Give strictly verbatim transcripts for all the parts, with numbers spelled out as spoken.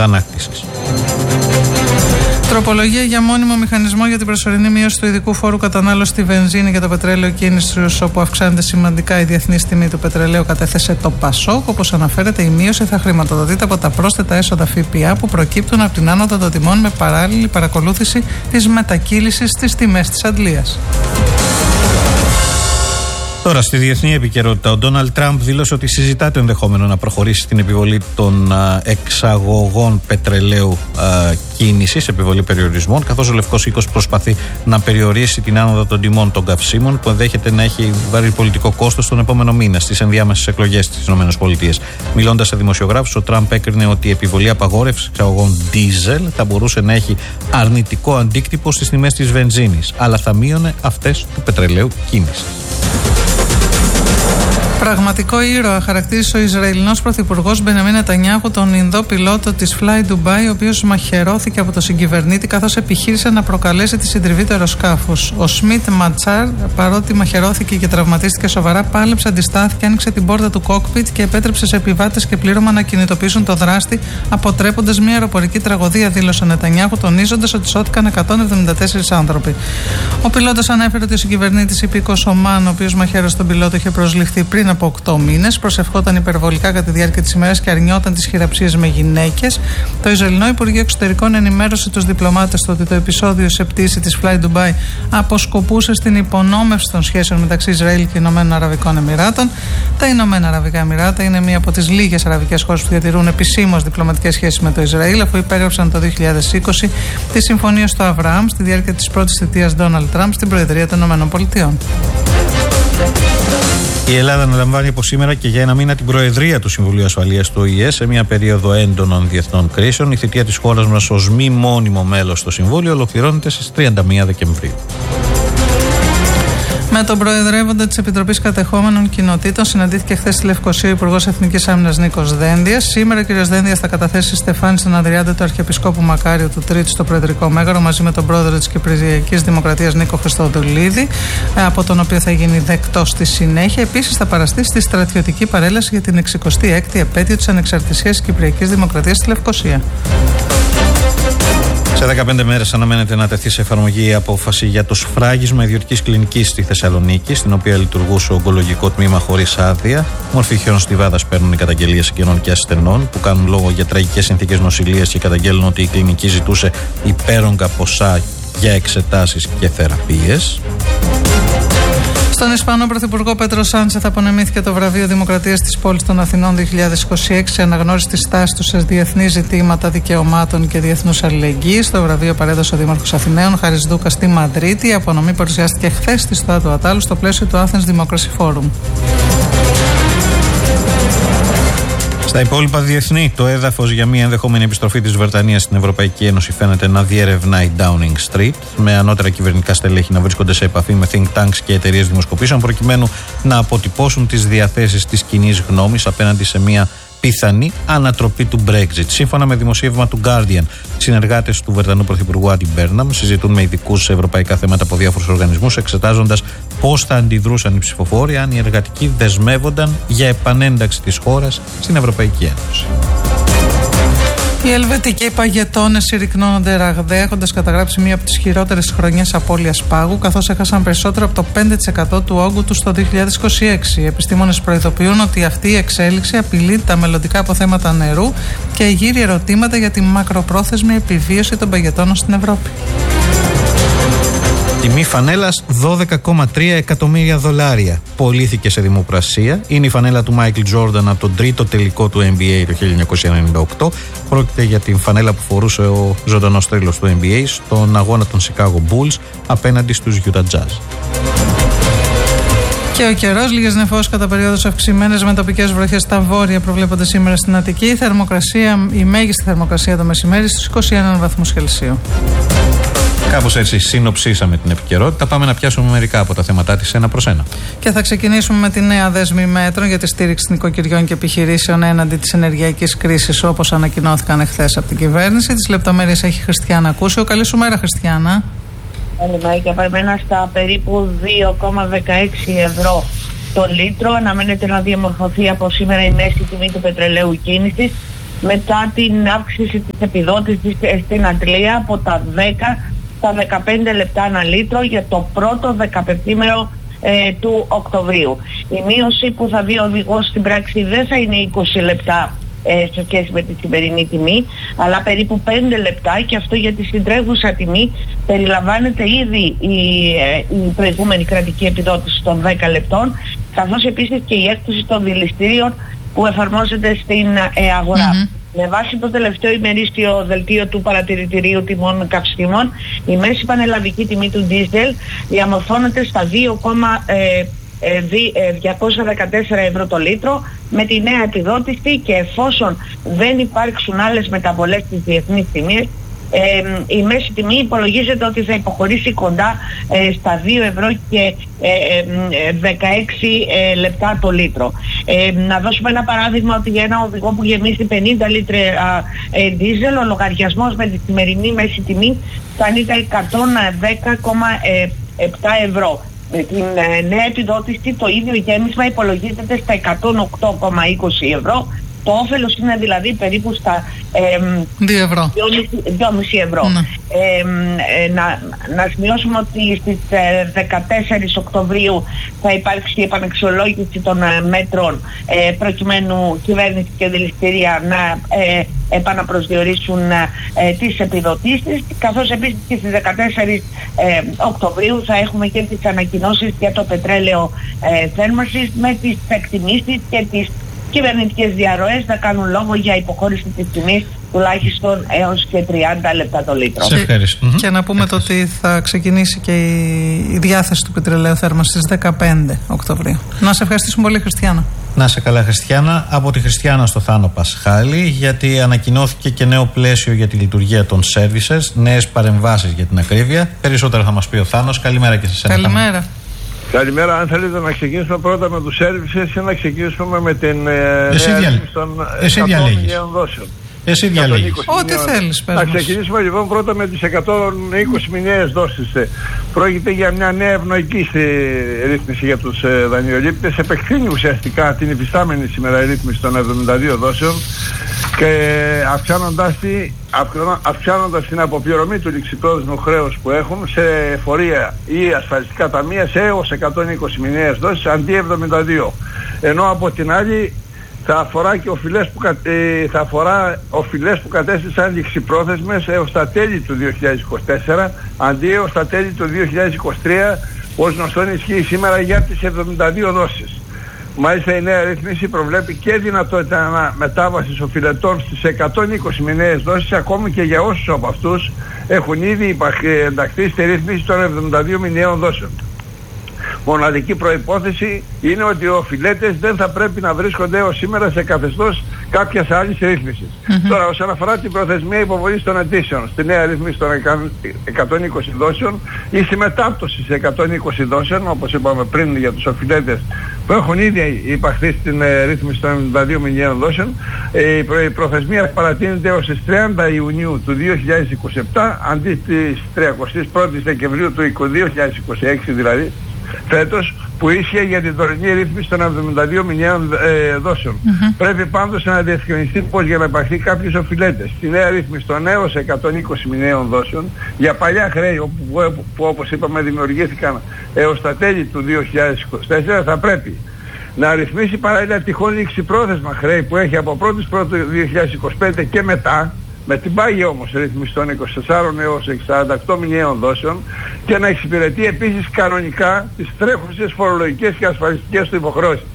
αγανάκτησης. Τροπολογία για μόνιμο μηχανισμό για την προσωρινή μείωση του ειδικού φόρου κατανάλωση στη βενζίνη για το πετρέλαιο κίνησης, όπου αυξάνεται σημαντικά η διεθνής τιμή του πετρελαίου, κατέθεσε το ΠΑΣΟΚ. Όπως αναφέρεται, η μείωση θα χρηματοδοτείται από τα πρόσθετα έσοδα ΦΠΑ που προκύπτουν από την άνοδο των τιμών με παράλληλη παρακολούθηση της μετακύλησης στις τιμές της αντλίας. Τώρα, στη διεθνή επικαιρότητα, ο Ντόναλντ Τραμπ δήλωσε ότι συζητά το ενδεχόμενο να προχωρήσει στην επιβολή των α, εξαγωγών πετρελαίου κίνησης, επιβολή περιορισμών, καθώς ο Λευκός Οίκος προσπαθεί να περιορίσει την άνοδο των τιμών των καυσίμων, που ενδέχεται να έχει βαρύ πολιτικό κόστος τον επόμενο μήνα στις ενδιάμεσες εκλογές στις ΗΠΑ. Μιλώντας σε δημοσιογράφους, ο Τραμπ έκρινε ότι η επιβολή απαγόρευσης εξαγωγών ντίζελ θα μπορούσε να έχει αρνητικό αντίκτυπο στις τιμές της βενζίνης, αλλά θα μείωνε αυτές του πετρελαίου κίνησης. Πραγματικό ήρωα χαρακτήρισε ο Ισραηλινός πρωθυπουργός Μπενιαμίν Νετανιάχου τον Ινδό πιλότο της Fly Dubai, ο οποίος μαχαιρώθηκε από τον συγκυβερνήτη καθώς επιχείρησε να προκαλέσει τη συντριβή του αεροσκάφους. Ο Σμιτ Ματσάρ, παρότι μαχαιρώθηκε και τραυματίστηκε σοβαρά, πάλεψε, αντιστάθηκε, άνοιξε την πόρτα του κόκπιτ και επέτρεψε σε επιβάτες και πλήρωμα να κινητοποιήσουν το δράστη, αποτρέποντας μια αεροπορική τραγωδία, δήλωσε ο Νετανιάχου, τονίζοντας ότι σώθηκαν εκατόν εβδομήντα τέσσερις άνθρωποι. Ο πιλότος ανέφερε ότι ο συγκυβερνήτης υπήκος Ομάν, ο οποίος μαχαίρωσε τον πιλότο, είχε προσληφθεί πριν από οκτώ μήνες, προσευχόταν υπερβολικά κατά τη διάρκεια της ημέρας και αρνιόταν τις χειραψίες με γυναίκες. Το Ισραηλινό Υπουργείο Εξωτερικών ενημέρωσε τους διπλωμάτες του ότι το επεισόδιο σε πτήση της Fly Dubai αποσκοπούσε στην υπονόμευση των σχέσεων μεταξύ Ισραήλ και Ηνωμένων Αραβικών Εμιράτων. Τα Ηνωμένα Αραβικά Εμιράτα είναι μία από τις λίγες αραβικές χώρες που διατηρούν επισήμως διπλωματικές σχέσεις με το Ισραήλ, αφού υπέγραψαν το δύο χιλιάδες είκοσι τη συμφωνία στο Αβραάμ στη διάρκεια της πρώτης θητείας Ντόναλντ Τραμπ στην Προεδρία των ΗΠΑ. Η Ελλάδα αναλαμβάνει από σήμερα και για ένα μήνα την Προεδρία του Συμβουλίου Ασφαλείας του Ο Η Ε σε μια περίοδο έντονων διεθνών κρίσεων. Η θητεία της χώρας μας ως μη μόνιμο μέλος στο Συμβούλιο ολοκληρώνεται στις τριάντα μία Δεκεμβρίου. Με τον Προεδρεύοντα της Επιτροπής Κατεχόμενων Κοινοτήτων συναντήθηκε χθες στη Λευκοσία ο Υπουργός Εθνικής Άμυνας Νίκος Δένδιας. Σήμερα ο κ. Δένδιας θα καταθέσει στεφάνι στον Ανδριάντα του Αρχιεπισκόπου Μακάριου του Τρίτου στο Προεδρικό Μέγαρο μαζί με τον πρόεδρο της Κυπριακής Δημοκρατίας Νίκο Χριστοδουλίδη, από τον οποίο θα γίνει δεκτός στη συνέχεια. Επίσης θα παραστεί στη στρατιωτική παρέλαση για την εξηκοστή έκτη επέτειο της ανεξαρτησίας της Κυπριακής Δημοκρατίας στη Λευκοσία. Σε δεκαπέντε μέρες αναμένεται να τεθεί σε εφαρμογή η απόφαση για το σφράγισμα ιδιωτικής κλινικής στη Θεσσαλονίκη, στην οποία λειτουργούσε ογκολογικό τμήμα χωρίς άδεια. Μορφή χιονοστιβάδας παίρνουν οι καταγγελίες συγγενών και ασθενών που κάνουν λόγο για τραγικές συνθήκες νοσηλείας και καταγγέλνουν ότι η κλινική ζητούσε υπέρογκα ποσά για εξετάσεις και θεραπείες. Στον Ισπανό Πρωθυπουργό Πέτρο Σάντσεθ απονεμήθηκε το βραβείο Δημοκρατίας της Πόλης των Αθηνών δύο χιλιάδες είκοσι έξι σε αναγνώριση της στάσης του σε διεθνή ζητήματα δικαιωμάτων και διεθνούς αλληλεγγύης. Το βραβείο παρέδωσε ο Δήμαρχος Αθηναίων Χάρης Δούκα στη Μαδρίτη. Η απονομή παρουσιάστηκε χθες στη Στοά του Ατάλου στο πλαίσιο του Athens Democracy Forum. Στα υπόλοιπα διεθνή, το έδαφος για μια ενδεχόμενη επιστροφή της Βρετανίας στην Ευρωπαϊκή Ένωση φαίνεται να διερευνάει Downing Street, με ανώτερα κυβερνητικά στελέχη να βρίσκονται σε επαφή με think tanks και εταιρείες δημοσκοπήσεων, προκειμένου να αποτυπώσουν τις διαθέσεις της κοινής γνώμης απέναντι σε μια πιθανή ανατροπή του Brexit. Σύμφωνα με δημοσίευμα του Guardian, συνεργάτες του Βρετανού Πρωθυπουργού Άντι Μπέρναμ συζητούν με ειδικούς σε ευρωπαϊκά θέματα από διάφορους οργανισμούς, εξετάζοντας πώς θα αντιδρούσαν οι ψηφοφόροι αν οι εργατικοί δεσμεύονταν για επανένταξη της χώρας στην Ευρωπαϊκή Ένωση. Οι ελβετικοί παγετώνες συρρυκνώνονται ραγδαία, έχοντας καταγράψει μία από τις χειρότερες χρονιές απώλειας πάγου, καθώς έχασαν περισσότερο από το πέντε τοις εκατό του όγκου τους το δύο χιλιάδες είκοσι έξι. Οι επιστήμονες προειδοποιούν ότι αυτή η εξέλιξη απειλεί τα μελλοντικά αποθέματα νερού και εγείρει ερωτήματα για τη μακροπρόθεσμη επιβίωση των παγετώνων στην Ευρώπη. Τιμή φανέλας δώδεκα κόμμα τρία εκατομμύρια δολάρια. Πωλήθηκε σε δημοπρασία. Είναι η φανέλα του Μάικλ Τζόρνταν από τον τρίτο τελικό του N B A το χίλια εννιακόσια ενενήντα οκτώ. Πρόκειται για την φανέλα που φορούσε ο ζωντανός τρίλος του N B A στον αγώνα των Chicago Bulls απέναντι στους Utah Jazz. Και ο καιρός, λίγες νεφώσεις κατά περίοδους αυξημένες με τοπικές βροχές στα βόρεια προβλέπονται σήμερα στην Αττική. Η, θερμοκρασία, η μέγιστη θερμοκρασία το μεσημέρι στους είκοσι ένα βαθμούς Κελσίου. Κάπως έτσι συνοψίσαμε την επικαιρότητα. Πάμε να πιάσουμε μερικά από τα θέματα της ένα προς ένα. Και θα ξεκινήσουμε με τη νέα δέσμη μέτρων για τη στήριξη νοικοκυριών και επιχειρήσεων έναντι της ενεργειακής κρίσης, όπως ανακοινώθηκαν εχθές από την κυβέρνηση. Τις λεπτομέρειες έχει η Χριστιάνα Κούσιο. Καλή σου μέρα, Χριστιάνα. Καλημέρα, και παρεμένα στα περίπου δύο κόμμα δεκαέξι ευρώ το λίτρο. Αναμένεται να διαμορφωθεί από σήμερα η μέση τιμή του πετρελαίου κίνησης. μετά την αύξηση της επιδότησης στην Αντλία από τα δέκα στα δεκαπέντε λεπτά ανά λίτρο για το πρώτο δεκαπεπτήμερο ε, του Οκτωβρίου. Η μείωση που θα δει ο οδηγός στην πράξη δεν θα είναι είκοσι λεπτά ε, σε σχέση με τη σημερινή τιμή, αλλά περίπου πέντε λεπτά, και αυτό για τη συντρέχουσα τιμή περιλαμβάνεται ήδη η, ε, η προηγούμενη κρατική επιδότηση των δέκα λεπτών, καθώς επίσης και η έκπτωση των δηληστήριων που εφαρμόζεται στην ε, αγορά. Mm-hmm. Με βάση το τελευταίο ημερήσιο δελτίο του παρατηρητηρίου τιμών καυσίμων, η μέση πανελλαδική τιμή του ντίζελ διαμορφώνεται στα δύο κόμμα διακόσια δεκατέσσερα ευρώ το λίτρο με τη νέα επιδότηση, και εφόσον δεν υπάρξουν άλλες μεταβολές στις διεθνείς τιμές, Ε, η μέση τιμή υπολογίζεται ότι θα υποχωρήσει κοντά ε, στα δύο ευρώ και ε, ε, δεκαέξι ε, λεπτά το λίτρο. Ε, να δώσουμε ένα παράδειγμα, ότι για ένα οδηγό που γεμίσει πενήντα λίτρα ε, δίζελ, ο λογαριασμός με τη σημερινή μέση τιμή φτάνει τα εκατόν δέκα κόμμα επτά ευρώ. Με την ε, νέα επιδότηση το ίδιο γέμισμα υπολογίζεται στα εκατόν οκτώ κόμμα είκοσι ευρώ. Το όφελος είναι δηλαδή περίπου στα δύο ευρώ. δύο κόμμα πέντε ευρώ. Ναι. Ε, ε, να, να σημειώσουμε ότι στις ε, δεκατέσσερις Οκτωβρίου θα υπάρξει η επαναξιολόγηση των ε, μέτρων ε, προκειμένου κυβέρνηση και δηληστήρια να ε, επαναπροσδιορίσουν ε, τις επιδοτήσεις, καθώς επίσης και στις δεκατέσσερις ε, Οκτωβρίου θα έχουμε και τις ανακοινώσεις για το πετρέλαιο ε, θέρμανσης, με τις εκτιμήσεις και τις κυβερνητικές διαρροές να κάνουν λόγο για υποχώρηση της τιμής τουλάχιστον έως και τριάντα λεπτά το λίτρο. Σε ευχαριστώ. Και, και να πούμε το ότι θα ξεκινήσει και η, η διάθεση του πετρελαίου θέρμανσης στις δεκαπέντε Οκτωβρίου. Να σε ευχαριστήσουμε πολύ, Χριστιάνα. Να σε καλά, Χριστιάνα. Από τη Χριστιάνα στο Θάνο Πασχάλη, γιατί ανακοινώθηκε και νέο πλαίσιο για τη λειτουργία των services, νέες παρεμβάσεις για την ακρίβεια. Περισσότερα θα μας πει ο Θάνος. Καλημέρα και σε εσένα. Καλημέρα. Καλημέρα. Αν θέλετε να ξεκινήσουμε πρώτα με τους services ή να ξεκινήσουμε με την ε, Εσύ νέα διαλέ... των Εσύ διαλέγεις. δόσεων. Εσύ διαλέγεις. Ό,τι θέλεις, πες Να μας. ξεκινήσουμε λοιπόν πρώτα με τις εκατόν είκοσι μηνιαίες δόσεις. Πρόκειται για μια νέα ευνοϊκή ρύθμιση για τους ε, δανειολήπτες. Επεκτείνει ουσιαστικά την υφιστάμενη σήμερα ρύθμιση των εβδομήντα δύο δόσεων και αυξάνοντας, τη, αυξάνοντας την αποπληρωμή του ληξιπρόθεσμου χρέους που έχουν σε εφορία ή ασφαλιστικά ταμεία σε έως εκατόν είκοσι μηνιαίες δόσεις αντί εβδομήντα δύο. Ενώ από την άλλη θα αφορά και οφειλές που, ε, θα αφορά οφειλές που κατέστησαν ληξιπρόθεσμες έως τα τέλη του δύο χιλιάδες είκοσι τέσσερα αντί έως τα τέλη του δύο χιλιάδες είκοσι τρία, ως γνωστόν ισχύει σήμερα για τις εβδομήντα δύο δόσεις. Μάλιστα η νέα ρύθμιση προβλέπει και δυνατότητα μετάβασης οφειλετών στις εκατόν είκοσι μηνιαίες δόσεις, ακόμη και για όσους από αυτούς έχουν ήδη ενταχθεί στη ρύθμιση των εβδομήντα δύο μηνιαίων δόσεων. Μοναδική προϋπόθεση είναι ότι οι οφειλέτες δεν θα πρέπει να βρίσκονται έως σήμερα σε καθεστώς κάποιας άλλης ρύθμισης. Mm-hmm. Τώρα, όσον αφορά την προθεσμία υποβολής των αιτήσεων στη νέα ρύθμιση των εκατόν είκοσι δόσεων ή στη μετάπτωση σε εκατόν είκοσι δόσεων, όπως είπαμε πριν για τους οφειλέτες που έχουν ήδη υπαχθεί στην ε, ρύθμιση των εβδομήντα δύο μηνιαίων δόσεων, ε, η, προ, η προθεσμία παρατείνεται έως τις τριάντα Ιουνίου του δύο χιλιάδες είκοσι επτά αντί της τριαντά πρώτη Δεκεμβρίου του δύο χιλιάδες είκοσι έξι δηλαδή, φέτος, που ίσχυε για την τωρινή ρύθμιση των εβδομήντα δύο μηνιαίων ε, δόσεων. Mm-hmm. Πρέπει πάντως να διευκρινιστεί πως για να υπαρχθεί κάποιους οφειλέτες στη νέα ρύθμιση των έως εκατόν είκοσι μηνιαίων δόσεων για παλιά χρέη που, που, που όπως είπαμε δημιουργήθηκαν έως τα τέλη του δύο χιλιάδες είκοσι τέσσερα, θα πρέπει να ρυθμίσει παράλληλα τυχόν ληξιπρόθεσμα χρέη που έχει από πρώτη Πρώτου δύο χιλιάδες είκοσι πέντε και μετά, με την πάγια όμως ρύθμιση των είκοσι τεσσάρων έως σαράντα οκτώ μηνιαίων δόσεων, και να εξυπηρετεί επίσης κανονικά τις τρέχουσες φορολογικές και ασφαλιστικές του υποχρεώσεις.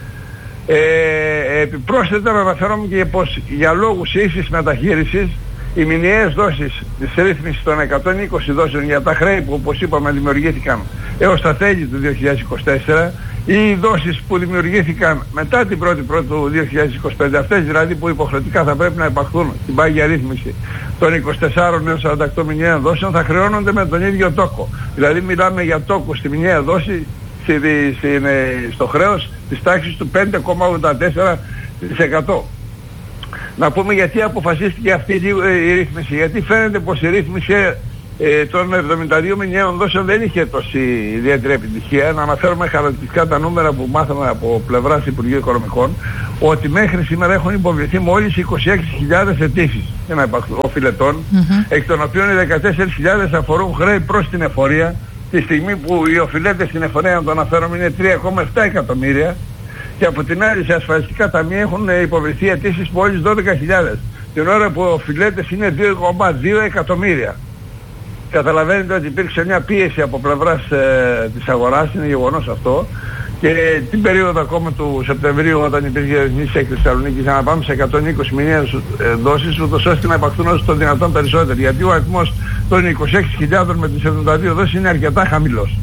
Ε, επιπρόσθετα να αναφέρομαι και πως για λόγους ίσης μεταχείρισης οι μηνιαίες δόσεις της ρύθμισης των εκατόν είκοσι δόσεων για τα χρέη που όπως είπαμε δημιουργήθηκαν έως τα τέλη του δύο χιλιάδες είκοσι τέσσερα ή οι δόσεις που δημιουργήθηκαν μετά την πρώτη Πρώτου δύο χιλιάδες είκοσι πέντε, αυτές δηλαδή που υποχρεωτικά θα πρέπει να υπαχθούν στην πάγια ρύθμιση των είκοσι τεσσάρων έως σαράντα οκτώ μηνιαίων δόσεων, θα χρεώνονται με τον ίδιο τόκο. Δηλαδή μιλάμε για τόκο στη μηνιαία δόση στη, στη, στο χρέος της τάξης του πέντε κόμμα ογδόντα τέσσερα τοις εκατό. Να πούμε γιατί αποφασίστηκε αυτή η ρύθμιση. Γιατί φαίνεται πως η ρύθμιση ε, των εβδομήντα δύο μηνιαίων δόσεων δεν είχε τόση ιδιαίτερη επιτυχία. Να αναφέρουμε χαρακτηριστικά τα νούμερα που μάθαμε από πλευράς Υπουργείου Οικονομικών, ότι μέχρι σήμερα έχουν υποβληθεί μόλις είκοσι έξι χιλιάδες αιτήσεις για να υπάρξουν οφειλετών, mm-hmm. εκ των οποίων οι δεκατέσσερις χιλιάδες αφορούν χρέη προς την εφορία, τη στιγμή που οι οφειλέτες στην εφορία, να το αναφέρομαι, είναι τρία κόμμα επτά εκατομμύρια, και από την άλλη σε ασφαλιστικά ταμεία έχουν υποβληθεί αιτήσεις μόλις δώδεκα χιλιάδες, την ώρα που οι οφειλέτες είναι δύο κόμμα δύο εκατομμύρια. Καταλαβαίνετε ότι υπήρξε μια πίεση από πλευράς ε, της αγοράς, είναι γεγονός αυτό, και την περίοδο ακόμα του Σεπτεμβρίου, όταν υπήρχε ρυθμίση έκθεση Θεσσαλονίκης, για να πάμε σε εκατόν είκοσι μηνιαίες ε, δόσεις, ούτως ώστε να υπαρχθούν όσο το δυνατόν περισσότεροι. Γιατί ο αριθμός των είκοσι έξι χιλιάδων με τις εβδομήντα δύο δόσεις είναι αρκετά χαμηλός.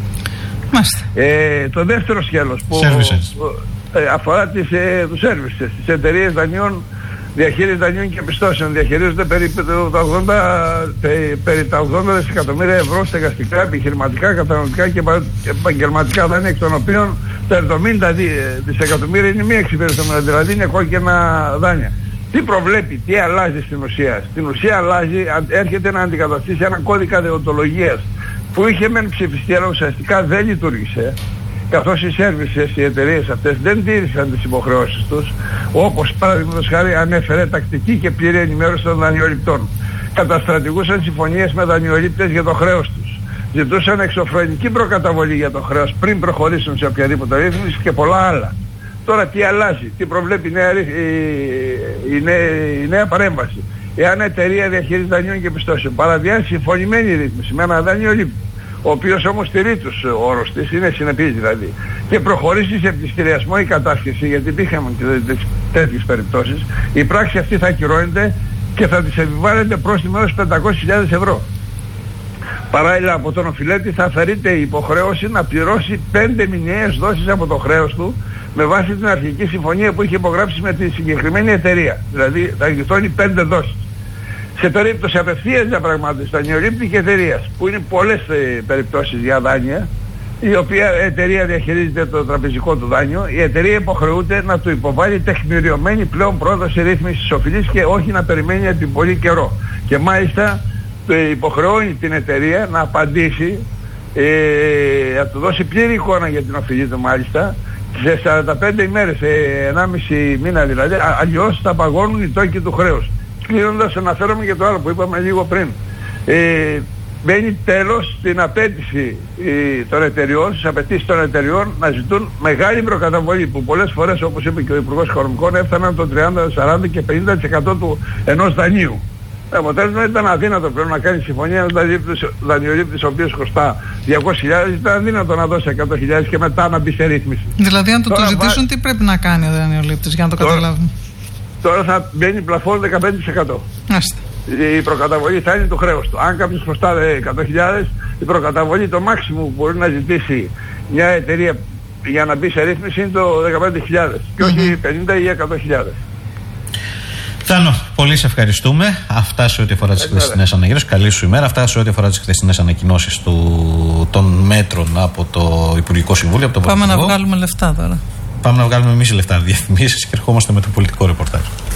Ε, το δεύτερο σκέλος που ε, αφορά τις, ε, τους services, τις εταιρείες δανείων, διαχείριση δανείων και πιστώσεων. Διαχειρίζονται περί τα ογδόντα, περί τα ογδόντα δισεκατομμύρια ευρώ στεγαστικά, επιχειρηματικά, καταναλωτικά και επαγγελματικά δάνεια, εκ των οποίων τα εβδομήντα δισεκατομμύρια είναι μη εξυπηρετούμενα, δηλαδή είναι κόκκινα δάνεια. Τι προβλέπει, τι αλλάζει στην ουσία? Στην ουσία αλλάζει, έρχεται να αντικαταστήσει έναν κώδικα δεοντολογίας που είχε μεν ψηφιστεί, αλλά ουσιαστικά δεν λειτουργήσε, καθώς οι σέρβισες, οι εταιρείες αυτές δεν τήρησαν τις υποχρεώσεις τους, όπως παραδείγματος χάρη ανέφερε τακτική και πλήρη ενημέρωση των δανειοληπτών. Καταστρατηγούσαν συμφωνίες με δανειολήπτες για το χρέος τους. Ζητούσαν εξωφρενική προκαταβολή για το χρέος πριν προχωρήσουν σε οποιαδήποτε ρύθμιση και πολλά άλλα. Τώρα τι αλλάζει, τι προβλέπει η νέα, η, η, νέα, η νέα παρέμβαση? Εάν εταιρεία διαχείριση δανείων και πιστώσεων παραβιάσει συμφωνημένη ρύθμιση με ένα δανειολήπτη, ο οποίος όμως στηρεί τους όρους της, είναι συνεπής δηλαδή, και προχωρήσει σε πληστηριασμό ή κατάσχεση, γιατί υπήρχαν και τέτοιες περιπτώσεις, η πράξη αυτή θα ακυρώνεται και θα της επιβάλλεται πρόστιμο έως πεντακόσιες χιλιάδες ευρώ. Παράλληλα από τον οφειλέτη θα αφαιρείται η υποχρέωση να πληρώσει πέντε μηνιαίες δόσεις από το χρέος του, με βάση την αρχική συμφωνία που είχε υπογράψει με τη συγκεκριμένη εταιρεία. Δηλαδή θα γλιτώνει πέντε δόσεις. Σε περίπτωση απευθείας διαπραγμάτευσης δανειολήπτη και εταιρείας, που είναι πολλές ε, περιπτώσεις για δάνεια, η οποία εταιρεία διαχειρίζεται το τραπεζικό του δάνειο, η εταιρεία υποχρεούται να του υποβάλει τεκμηριωμένη πλέον πρόταση ρύθμισης οφειλής και όχι να περιμένει για την πολύ καιρό. Και μάλιστα ε, υποχρεώνει την εταιρεία να απαντήσει, ε, να του δώσει πλήρη εικόνα για την οφειλή του μάλιστα, σε σαράντα πέντε ημέρες, σε ενάμιση μήνα δηλαδή, αλλιώς θα παγώνουν οι τόκοι του χρέους. Κλείνοντας, αναφέρομαι και το άλλο που είπαμε λίγο πριν. Ε, μπαίνει τέλος στην απέτηση ε, των εταιριών, στις απαιτήσεις των εταιριών να ζητούν μεγάλη προκαταβολή, που πολλές φορές, όπως είπε και ο Υπουργός Οικονομικών, έφταναν το τριάντα, σαράντα και πενήντα τοις εκατό του ενός δανείου. Το αποτέλεσμα ήταν αδύνατο πλέον να κάνει συμφωνία με τον δανειολήπτη, ο οποίος κοστά διακόσιες χιλιάδες, ήταν αδύνατο να δώσει εκατό χιλιάδες και μετά να μπει σε ρύθμιση. Δηλαδή, αν του το ζητήσουν, βά... τι πρέπει να κάνει ο δανειολήπτης για να το τώρα... καταλάβουμε? Τώρα θα μπαίνει πλαφόν δεκαπέντε τοις εκατό. Άστε. Η προκαταβολή θα είναι το χρέος του. Αν κάποιος χρωστά εκατό χιλιάδες, η προκαταβολή, το μάξιμο που μπορεί να ζητήσει μια εταιρεία για να μπει σε ρύθμιση είναι το δεκαπέντε χιλιάδες και όχι mm-hmm. πενήντα ή εκατό χιλιάδες. Θάνο, πολύ σε ευχαριστούμε. Αυτά σε ό,τι αφορά τις χθεσινές ανακοινώσεις. Καλή σου ημέρα. Αυτά σε ό,τι αφορά τις χθεσινές ανακοινώσεις των μέτρων από το Υπουργικό Συμβούλιο. Από το Πάμε Πολιτικό. να βγάλουμε λεφτά τώρα. Πάμε να βγάλουμε εμείς λεφτά, διαφημίσεις, και ερχόμαστε με το πολιτικό ρεπορτάζ.